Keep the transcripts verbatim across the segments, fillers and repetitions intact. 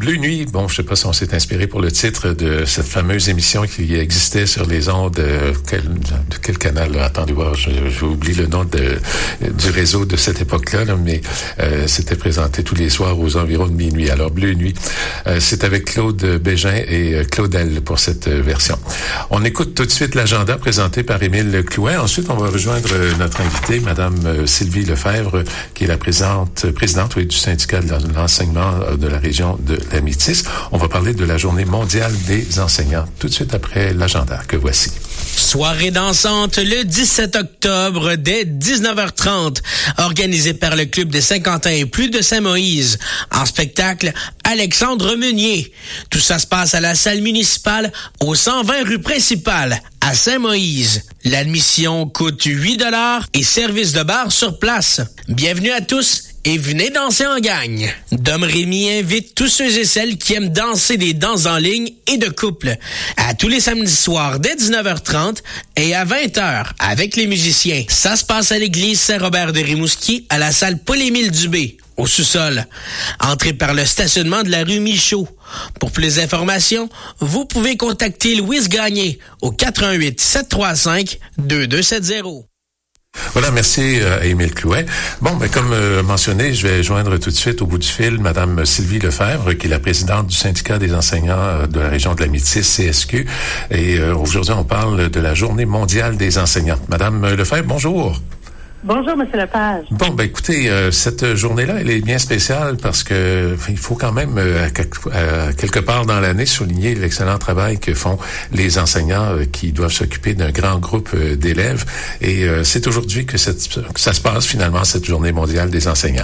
Bleu Nuit, bon, je sais pas si on s'est inspiré pour le titre de cette fameuse émission qui existait sur les ondes de quel, de quel canal, là? Attendez voir, je, je oublie le nom de, du réseau de cette époque-là, là, mais euh, c'était présenté tous les soirs aux environs de minuit. Alors, Bleu Nuit, euh, c'est avec Claude Bégin et Claudel pour cette version. On écoute tout de suite l'agenda présenté par Émile Clouet. Ensuite, on va rejoindre notre invitée, Madame Sylvie Lefebvre, qui est la présidente, présidente oui, du syndicat de l'enseignement de la région de la Métis. On va parler de la Journée mondiale des enseignants tout de suite après l'agenda que voici. Soirée dansante le dix-sept octobre dès dix-neuf heures trente, organisée par le Club des cinquante ans et plus de Saint-Moïse. En spectacle, Alexandre Meunier. Tout ça se passe à la salle municipale au cent vingt rue principale à Saint-Moïse. L'admission coûte huit dollars et service de bar sur place. Bienvenue à tous et venez danser en gang. Dom Rémy invite tous ceux et celles qui aiment danser des danses en ligne et de couple à tous les samedis soirs dès dix-neuf heures trente et à vingt heures avec les musiciens. Ça se passe à l'église Saint-Robert de Rimouski à la salle Paul-Émile Dubé au sous-sol. Entrez par le stationnement de la rue Michaud. Pour plus d'informations, vous pouvez contacter Louise Gagné au quatre un huit, sept trois cinq, deux deux sept zéro. Voilà, merci à Émile Clouet. Bon, ben comme euh, mentionné, je vais joindre tout de suite au bout du fil Madame Sylvie Lefebvre, qui est la présidente du syndicat des enseignants de la région de la Métis, C S Q. Et euh, aujourd'hui, on parle de la Journée mondiale des enseignants. Madame Lefebvre, bonjour. Bonjour, Monsieur Lepage. Bon, ben écoutez, euh, cette journée-là, elle est bien spéciale parce que il faut quand même, euh, à, quelque, à quelque part dans l'année, souligner l'excellent travail que font les enseignants euh, qui doivent s'occuper d'un grand groupe euh, d'élèves. Et euh, c'est aujourd'hui que, cette, que ça se passe finalement, cette Journée mondiale des enseignants.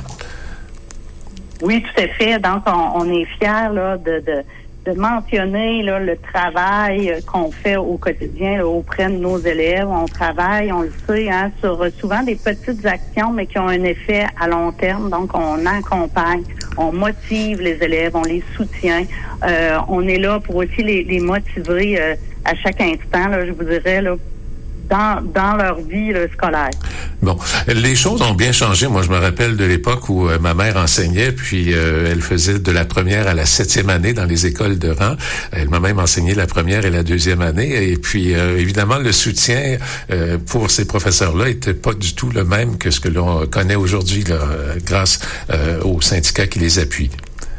Oui, tout à fait. Donc, on, on est fiers là, de... de de mentionner là, le travail qu'on fait au quotidien là, auprès de nos élèves. On travaille, on le sait, hein, sur souvent des petites actions, mais qui ont un effet à long terme. Donc, on accompagne, on motive les élèves, on les soutient. Euh, on est là pour aussi les, les motiver euh, à chaque instant, là, je vous dirais, là, dans, dans leur vie là, scolaire. Bon, les choses ont bien changé. Moi, je me rappelle de l'époque où euh, ma mère enseignait, puis euh, elle faisait de la première à la septième année dans les écoles de rang. Elle m'a même enseigné la première et la deuxième année. Et puis, euh, évidemment, le soutien euh, pour ces professeurs-là était pas du tout le même que ce que l'on connaît aujourd'hui, là, grâce euh, aux syndicats qui les appuient.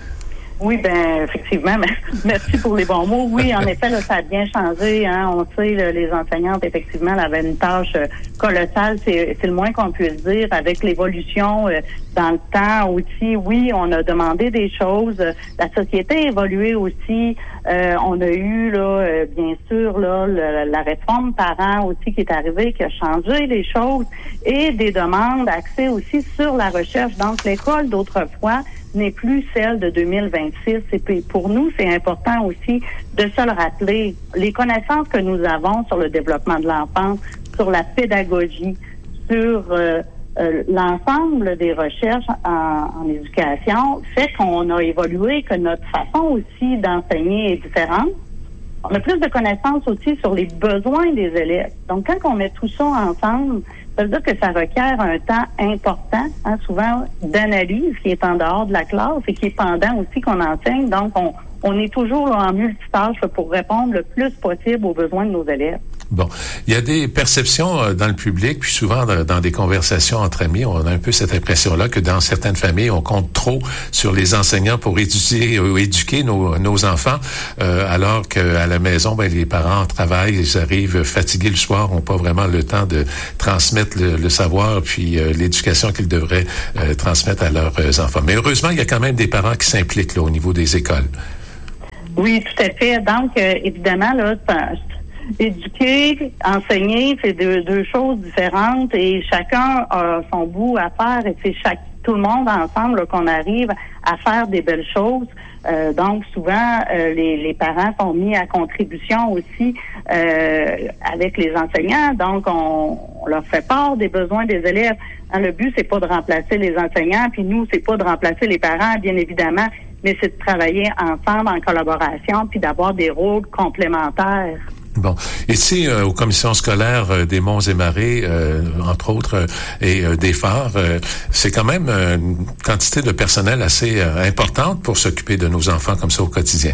Oui, ben effectivement, merci pour les bons mots. Oui, en effet, là, ça a bien changé. Hein. On sait, là, les enseignantes, effectivement, elles avaient une tâche euh, colossale, c'est, c'est le moins qu'on puisse dire. Avec l'évolution euh, dans le temps aussi, oui, on a demandé des choses. La société a évolué aussi. Euh, on a eu, là, euh, bien sûr, là, le, la réforme parents aussi qui est arrivée, qui a changé les choses, et des demandes d'accès aussi sur la recherche. Donc, l'école d'autrefois n'est plus celle de deux mille vingt-six. Et puis pour nous, c'est important aussi de se le rappeler. Les connaissances que nous avons sur le développement de l'enfance, sur la pédagogie, sur euh, euh, l'ensemble des recherches en, en éducation, fait qu'on a évolué, que notre façon aussi d'enseigner est différente. On a plus de connaissances aussi sur les besoins des élèves. Donc, quand on met tout ça ensemble, ça veut dire que ça requiert un temps important, hein, souvent d'analyse qui est en dehors de la classe et qui est pendant aussi qu'on enseigne. Donc, on, on est toujours là, en multitâche là, pour répondre le plus possible aux besoins de nos élèves. Bon, il y a des perceptions euh, dans le public, puis souvent dans, dans des conversations entre amis, on a un peu cette impression-là que dans certaines familles, on compte trop sur les enseignants pour éduquer ou éduquer nos, nos enfants, euh, alors qu'à la maison, ben, les parents travaillent, ils arrivent fatigués le soir, n'ont pas vraiment le temps de transmettre le, le savoir, puis euh, l'éducation qu'ils devraient euh, transmettre à leurs euh, enfants. Mais heureusement, il y a quand même des parents qui s'impliquent là, au niveau des écoles. Oui, tout à fait. Donc, euh, évidemment, là, éduquer, enseigner, c'est deux, deux choses différentes et chacun a son bout à faire et c'est chaque tout le monde ensemble là, qu'on arrive à faire des belles choses. Euh, donc souvent euh, les, les parents sont mis à contribution aussi euh, avec les enseignants. Donc on, on leur fait part des besoins des élèves. Hein, le but c'est pas de remplacer les enseignants, puis nous c'est pas de remplacer les parents bien évidemment, mais c'est de travailler ensemble en collaboration puis d'avoir des rôles complémentaires. Bon. Ici, euh, aux commissions scolaires euh, des Monts et Marais, euh, entre autres, euh, et euh, des Phares, euh, c'est quand même euh, une quantité de personnel assez euh, importante pour s'occuper de nos enfants comme ça au quotidien.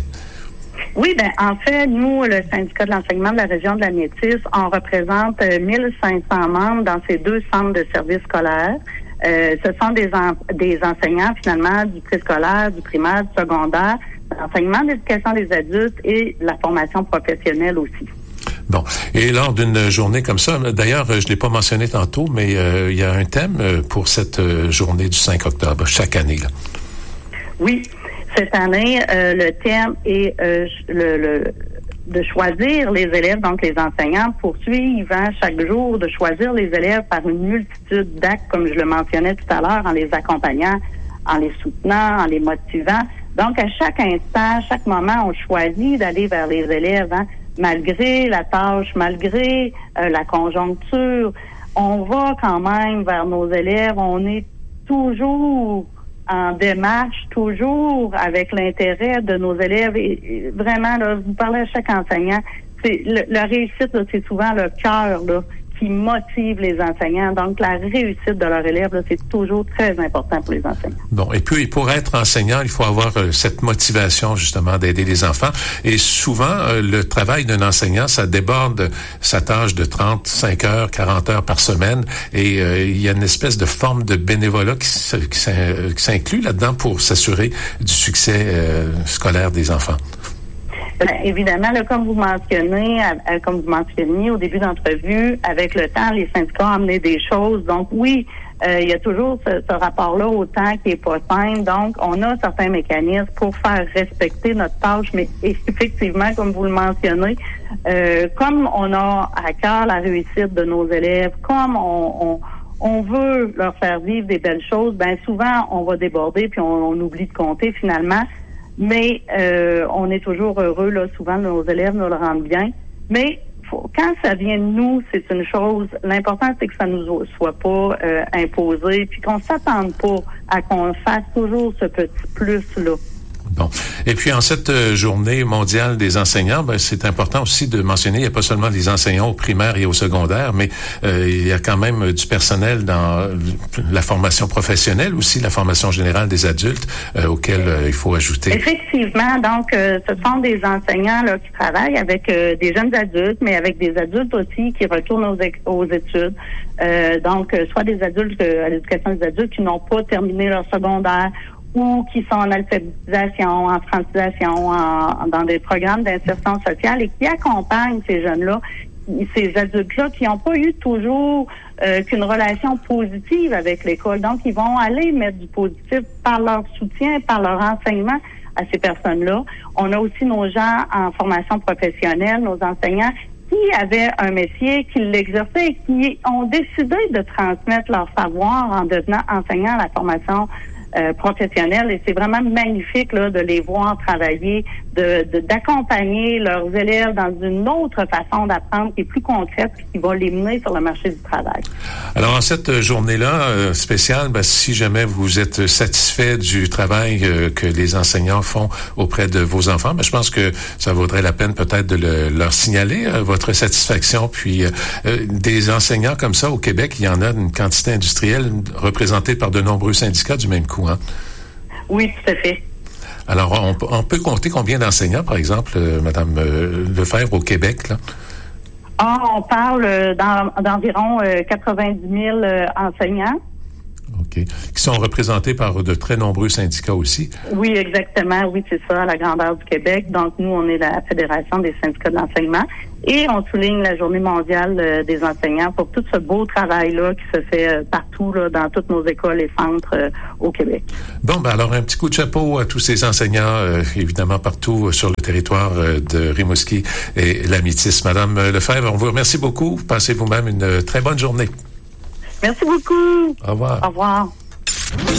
Oui, ben en fait, nous, le syndicat de l'enseignement de la région de la Métis, on représente euh, mille cinq cents membres dans ces deux centres de services scolaires. Euh, ce sont des, en, des enseignants, finalement, du préscolaire, du primaire, du secondaire, l'enseignement d'éducation des adultes et la formation professionnelle aussi. Bon. Et lors d'une journée comme ça, d'ailleurs, je ne l'ai pas mentionné tantôt, mais euh, il y a un thème pour cette journée du cinq octobre, chaque année, là. Oui. Cette année, euh, le thème est euh, le, le de choisir les élèves, donc les enseignants poursuivent chaque jour de choisir les élèves par une multitude d'actes, comme je le mentionnais tout à l'heure, en les accompagnant, en les soutenant, en les motivant. Donc, à chaque instant, chaque moment, on choisit d'aller vers les élèves, hein, malgré la tâche, malgré euh, la conjoncture. On va quand même vers nos élèves. On est toujours en démarche, toujours avec l'intérêt de nos élèves. Et, et vraiment, là, vous parlez à chaque enseignant, c'est le, la réussite, là, c'est souvent le cœur là, qui motive les enseignants. Donc, la réussite de leurs élèves, là, c'est toujours très important pour les enseignants. Bon, et puis, pour être enseignant, il faut avoir euh, cette motivation, justement, d'aider les enfants. Et souvent, euh, le travail d'un enseignant, ça déborde sa tâche de trente-cinq heures, quarante heures par semaine. Et euh, il y a une espèce de forme de bénévolat qui, qui s'inclut là-dedans pour s'assurer du succès euh, scolaire des enfants. Bien, évidemment, là, comme vous mentionnez, à, à, comme vous mentionniez au début d'entrevue, avec le temps, les syndicats ont amené des choses. Donc oui, euh, il y a toujours ce, ce rapport-là au temps qui est pas simple. Donc, on a certains mécanismes pour faire respecter notre tâche, mais effectivement, comme vous le mentionnez, euh, comme on a à cœur la réussite de nos élèves, comme on, on on veut leur faire vivre des belles choses, ben souvent on va déborder puis on, on oublie de compter finalement. Mais euh, on est toujours heureux, là, souvent nos élèves nous le rendent bien. Mais faut, quand ça vient de nous, c'est une chose. L'important, c'est que ça nous soit pas euh, imposé, puis qu'on s'attende pas à qu'on fasse toujours ce petit plus-là. Bon. Et puis, en cette euh, journée mondiale des enseignants, ben, c'est important aussi de mentionner, il n'y a pas seulement des enseignants au primaire et au secondaire, mais euh, il y a quand même du personnel dans la formation professionnelle aussi, la formation générale des adultes, euh, auquel euh, il faut ajouter. Effectivement. Donc, euh, ce sont des enseignants là qui travaillent avec euh, des jeunes adultes, mais avec des adultes aussi qui retournent aux, aux études. Euh, donc, euh, soit des adultes euh, à l'éducation des adultes qui n'ont pas terminé leur secondaire, ou qui sont en alphabétisation, en francisation, en, dans des programmes d'insertion sociale et qui accompagnent ces jeunes-là, ces adultes-là qui n'ont pas eu toujours euh, qu'une relation positive avec l'école. Donc, ils vont aller mettre du positif par leur soutien, par leur enseignement à ces personnes-là. On a aussi nos gens en formation professionnelle, nos enseignants, qui avaient un métier, qui l'exerçaient et qui ont décidé de transmettre leur savoir en devenant enseignants à la formation Euh, professionnels, et c'est vraiment magnifique là de les voir travailler, de, de d'accompagner leurs élèves dans une autre façon d'apprendre qui est plus concrète et qui va les mener sur le marché du travail. Alors en cette journée-là euh, spéciale, ben, si jamais vous êtes satisfait du travail euh, que les enseignants font auprès de vos enfants, ben, je pense que ça vaudrait la peine peut-être de le, leur signaler euh, votre satisfaction. Puis euh, euh, des enseignants comme ça au Québec, il y en a une quantité industrielle représentée par de nombreux syndicats du même coup. Hein? Oui, tout à fait. Alors, on, on peut compter combien d'enseignants, par exemple, euh, Madame euh, Lefebvre, au Québec, là? Ah, on parle euh, d'en, d'environ euh, quatre-vingt-dix mille euh, enseignants. OK. Qui sont représentés par de très nombreux syndicats aussi. Oui, exactement. Oui, c'est ça, à la grandeur du Québec. Donc, nous, on est la Fédération des syndicats de l'enseignement. Et on souligne la Journée mondiale euh, des enseignants pour tout ce beau travail-là qui se fait euh, partout, là, dans toutes nos écoles et centres euh, au Québec. Bon, ben alors, un petit coup de chapeau à tous ces enseignants, euh, évidemment, partout euh, sur le territoire euh, de Rimouski et la Métis. Madame Lefebvre, on vous remercie beaucoup. Passez vous-même une très bonne journée. Merci beaucoup. Au revoir. Au revoir.